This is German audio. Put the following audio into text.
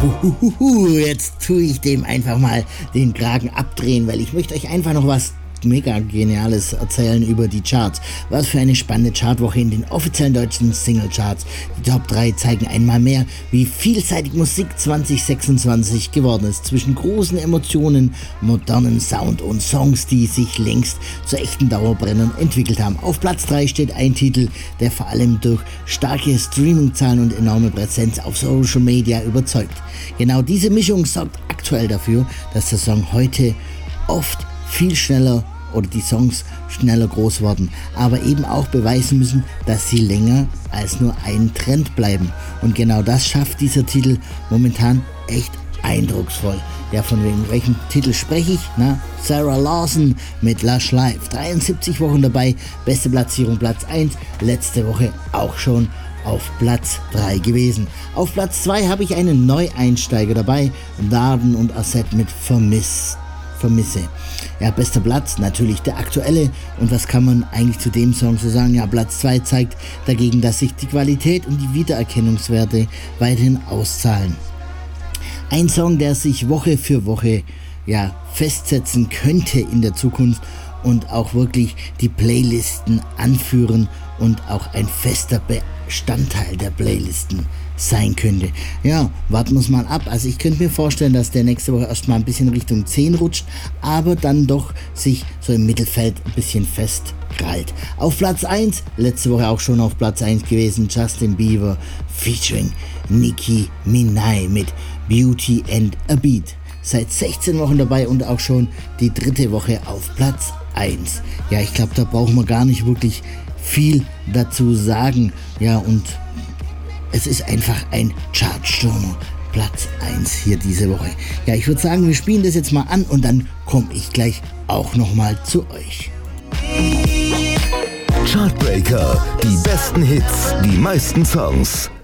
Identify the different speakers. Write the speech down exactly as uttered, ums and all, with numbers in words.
Speaker 1: Huhuhu, jetzt tue ich dem einfach mal den Kragen abdrehen, weil ich möchte euch einfach noch was mega Geniales erzählen über die Charts. Was für eine spannende Chartwoche in den offiziellen deutschen Singlecharts. Die Top drei zeigen einmal mehr, wie vielseitig Musik zwanzig sechsundzwanzig geworden ist. Zwischen großen Emotionen, modernem Sound und Songs, die sich längst zu echten Dauerbrennern entwickelt haben. Auf Platz drei steht ein Titel, der vor allem durch starke Streamingzahlen und enorme Präsenz auf Social Media überzeugt. Genau diese Mischung sorgt aktuell dafür, dass der Song heute oft viel schneller oder die Songs schneller groß werden, aber eben auch beweisen müssen, dass sie länger als nur ein Trend bleiben. Und genau das schafft dieser Titel momentan echt eindrucksvoll. Ja, von wegen welchem Titel spreche ich? Na, Sarah Lawson mit Lush Life. dreiundsiebzig Wochen dabei, beste Platzierung Platz eins, letzte Woche auch schon auf Platz drei gewesen. Auf Platz zwei habe ich einen Neueinsteiger dabei, Darden und Asset mit Vermisst. Vermisse. Ja, bester Platz, natürlich der aktuelle. Und was kann man eigentlich zu dem Song so sagen? Ja, Platz zwei zeigt dagegen, dass sich die Qualität und die Wiedererkennungswerte weiterhin auszahlen. Ein Song, der sich Woche für Woche ja, festsetzen könnte in der Zukunft und auch wirklich die Playlisten anführen und auch ein fester Bestandteil der Playlisten sein könnte. Ja, warten wir es mal ab. Also ich könnte mir vorstellen, dass der nächste Woche erstmal ein bisschen Richtung zehn rutscht, aber dann doch sich so im Mittelfeld ein bisschen festkrallt. Auf Platz eins, letzte Woche auch schon auf Platz eins gewesen, Justin Bieber featuring Nicki Minaj mit Beauty and a Beat. Seit sechzehn Wochen dabei und auch schon die dritte Woche auf Platz eins. Ja, ich glaube, da brauchen wir gar nicht wirklich viel dazu sagen. Ja, und es ist einfach ein Chartstürmer. Platz eins hier diese Woche. Ja, ich würde sagen, wir spielen das jetzt mal an und dann komme ich gleich auch nochmal zu euch.
Speaker 2: Chartbreaker, die besten Hits, die meisten Songs.